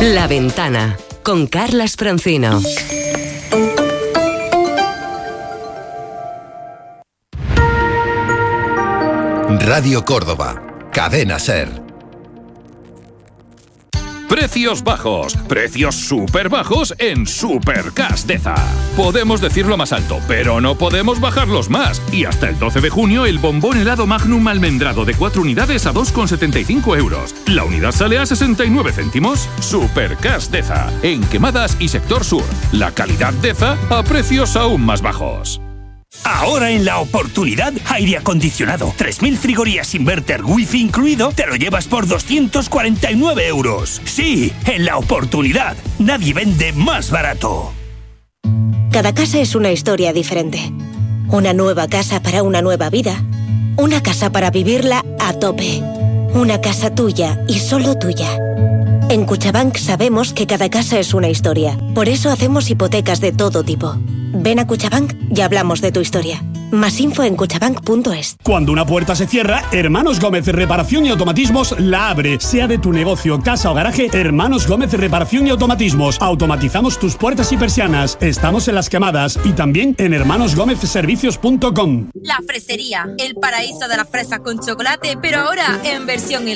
La Ventana, con Carlas Francino. Radio Córdoba, Cadena SER. Precios bajos, precios súper bajos en Supercash Deza. Podemos decirlo más alto, pero no podemos bajarlos más. Y hasta el 12 de junio el bombón helado Magnum almendrado de 4 unidades a 2,75 euros. La unidad sale a 69 céntimos. Supercash Deza, en Quemadas y Sector Sur. La calidad Deza a precios aún más bajos. Ahora en La Oportunidad, aire acondicionado, 3.000 frigorías inverter wifi incluido, te lo llevas por 249 euros. Sí, en La Oportunidad, nadie vende más barato. Cada casa es una historia diferente. Una nueva casa para una nueva vida. Una casa para vivirla a tope. Una casa tuya y solo tuya. En Cuchabank sabemos que cada casa es una historia. Por eso hacemos hipotecas de todo tipo. Ven a Cuchabank y hablamos de tu historia. Más info en cuchabank.es. Cuando una puerta se cierra, Hermanos Gómez Reparación y Automatismos la abre. Sea de tu negocio, casa o garaje, Hermanos Gómez Reparación y Automatismos. Automatizamos tus puertas y persianas. Estamos en Las Quemadas y también en hermanosgomezservicios.com. La Fresería, el paraíso de la fresa con chocolate, pero ahora en versión